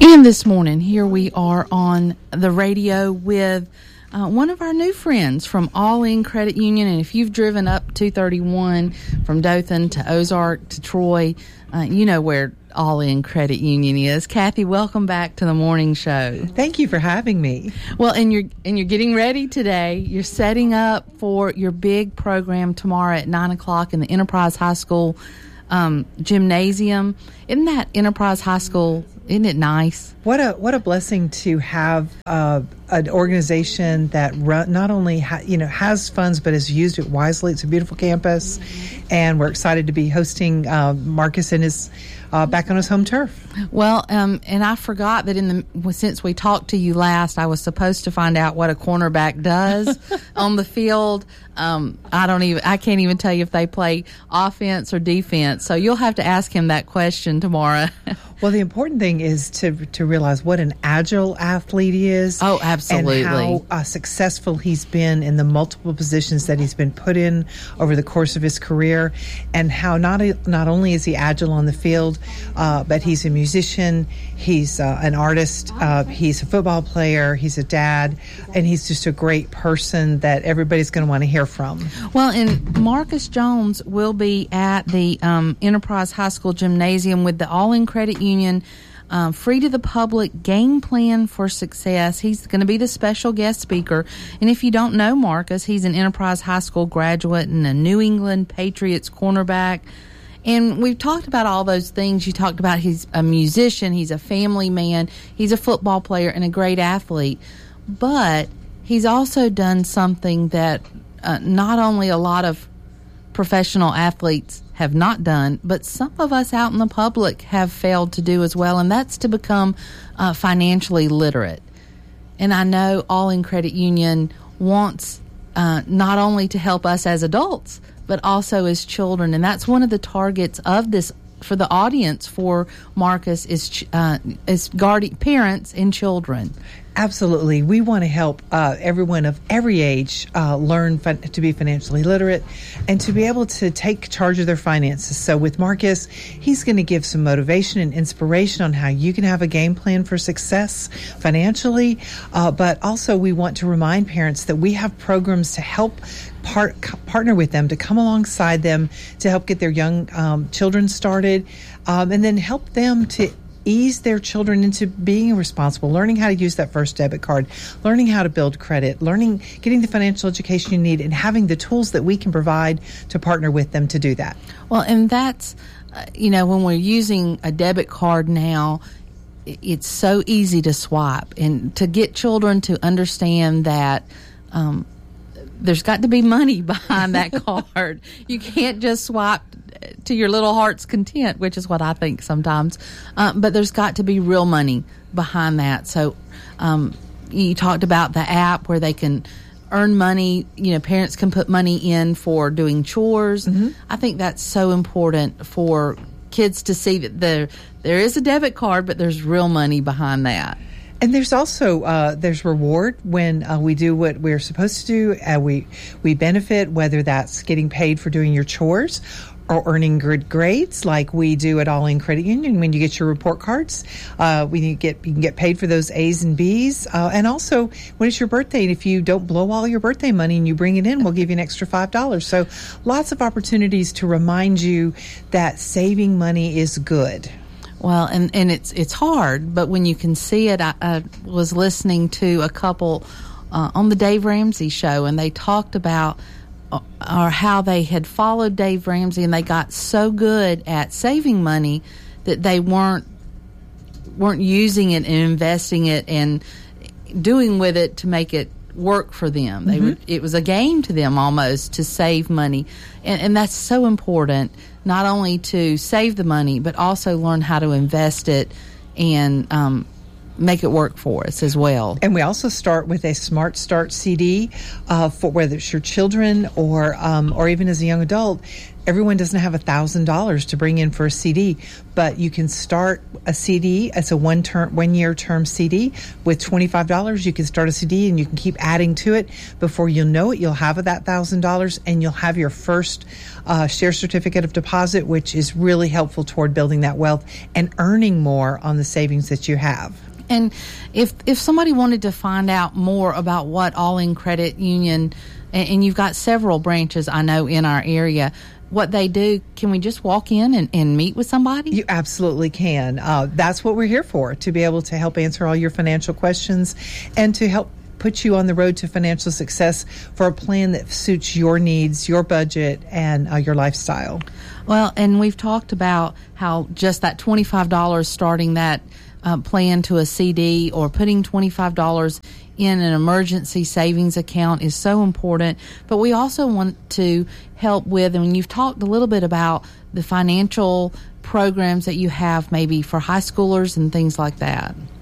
And this morning, here we are on the radio with one of our new friends from All In Credit Union. And if you've driven up 231 from Dothan to Ozark to Troy, you know where All In Credit Union is. Kathy, welcome back to the morning show. Thank you for having me. Well, and you're getting ready today. You're setting up for your big program tomorrow at 9 o'clock in the Enterprise High School gymnasium. Isn't that Enterprise High School? Isn't it nice? What a blessing to have an organization that not only has funds but has used it wisely. It's a beautiful campus, and we're excited to be hosting Marcus and his back on his home turf. Well, and I forgot that since we talked to you last, I was supposed to find out what a cornerback does on the field. I can't even tell you if they play offense or defense. So you'll have to ask him that question tomorrow. Well, the important thing is to realize what an agile athlete he is. Oh, absolutely. And how successful he's been in the multiple positions that he's been put in over the course of his career, and how not only is he agile on the field, but he's a musician, he's an artist, he's a football player, he's a dad, and he's just a great person that everybody's going to want to hear from. Well, and Marcus Jones will be at the Enterprise High School gymnasium with the All In Credit Union free to the public game plan for success. He's going to be the special guest speaker. And if you don't know Marcus, he's an Enterprise High School graduate and a New England Patriots cornerback. And we've talked about all those things. You talked about he's a musician, he's a family man, he's a football player and a great athlete. But he's also done something that not only a lot of professional athletes have not done, but some of us out in the public have failed to do as well, and that's to become financially literate. And I know All In Credit Union wants not only to help us as adults, but also as children, and that's one of the targets of this for the audience for Marcus is parents and children. Absolutely. We want to help everyone of every age learn to be financially literate and to be able to take charge of their finances. So with Marcus, he's going to give some motivation and inspiration on how you can have a game plan for success financially. But also we want to remind parents that we have programs to help partner with them, to come alongside them, to help get their young children started, and then help them to ease their children into being responsible, learning how to use that first debit card, learning how to build credit, getting the financial education you need, and having the tools that we can provide to partner with them to do that. Well, and that's, when we're using a debit card now, it's so easy to swipe, and to get children to understand that there's got to be money behind that card. You can't just swipe to your little heart's content, which is what I think sometimes. But there's got to be real money behind that. So you talked about the app where they can earn money. Parents can put money in for doing chores. Mm-hmm. I think that's so important for kids to see that there is a debit card, but there's real money behind that. And there's also there's reward when we do what we're supposed to do. We benefit, whether that's getting paid for doing your chores or earning good grades like we do at All In Credit Union. When you get your report cards, you can get paid for those A's and B's. And also, when it's your birthday, and if you don't blow all your birthday money and you bring it in, we'll give you an extra $5. So lots of opportunities to remind you that saving money is good. Well, and it's hard, but when you can see it, I was listening to a couple on the Dave Ramsey show, and they talked about or how they had followed Dave Ramsey, and they got so good at saving money that they weren't using it and investing it and doing with it to make it work for them. Mm-hmm. It was a game to them almost to save money, and that's so important, not only to save the money but also learn how to invest it and make it work for us as well. And we also start with a Smart Start CD for whether it's your children or even as a young adult. Everyone doesn't have $1,000 to bring in for a CD, but you can start a CD. It's a 1 year term CD with $25. You can start a CD and you can keep adding to it. Before you'll know it, you'll have that $1,000 and you'll have your first share certificate of deposit, which is really helpful toward building that wealth and earning more on the savings that you have. And if somebody wanted to find out more about what All In Credit Union, and you've got several branches, I know, in our area, what they do, can we just walk in and meet with somebody? You absolutely can. That's what we're here for, to be able to help answer all your financial questions and to help put you on the road to financial success for a plan that suits your needs, your budget, and your lifestyle. Well, and we've talked about how just that $25 starting that plan to a CD or putting $25 in an emergency savings account is so important. But we also want to help with, and you've talked a little bit about the financial programs that you have maybe for high schoolers and things like that.